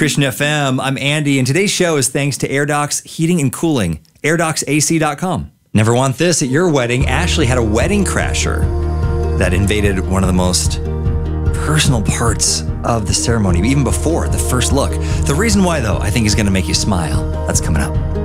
Christian FM. I'm Andy, and today's show is thanks to AirDocs Heating and Cooling, AirDocsAC.com. Never want this at your wedding. Ashley had a wedding crasher that invaded one of the most personal parts of the ceremony, even before the first look. The reason why, though, I think is going to make you smile. That's coming up.